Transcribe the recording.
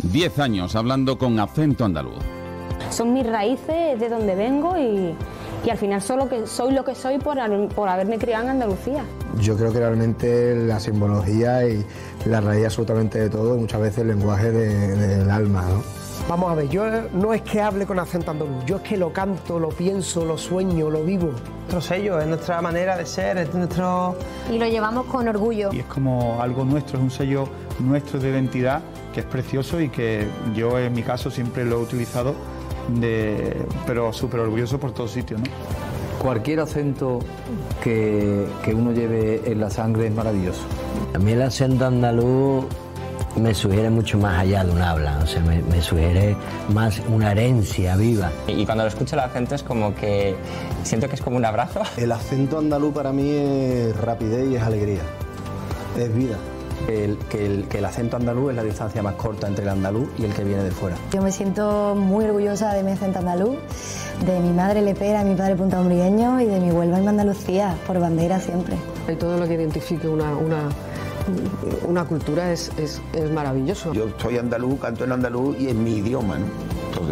10 años hablando con acento andaluz. Son mis raíces, de donde vengo y al final soy lo que soy por haberme criado en Andalucía. Yo creo que realmente la simbología y la raíz absolutamente de todo, muchas veces el lenguaje del alma, ¿no? Vamos a ver, yo no es que hable con acento andaluz, yo es que lo canto, lo pienso, lo sueño, lo vivo. Nuestro sello, es nuestra manera de ser, es nuestro... Y lo llevamos con orgullo. Y es como algo nuestro, es un sello nuestro de identidad que es precioso y que yo en mi caso siempre lo he utilizado, pero súper orgulloso por todos sitios, ¿no? Cualquier acento que uno lleve en la sangre es maravilloso. A mí el acento andaluz me sugiere mucho más allá de un habla, o sea, me sugiere más una herencia viva. Y cuando lo escucho la gente es como que siento que es como un abrazo. El acento andaluz para mí es rapidez y es alegría, es vida. Que el acento andaluz es la distancia más corta entre el andaluz y el que viene de fuera. Yo me siento muy orgullosa de mi acento andaluz, de mi madre lepera, de mi padre puntaumbrieño y de mi Huelva en Andalucía, por bandera siempre. Y todo lo que identifique una cultura es maravilloso. Yo soy andaluz, canto en andaluz y en mi idioma, ¿no?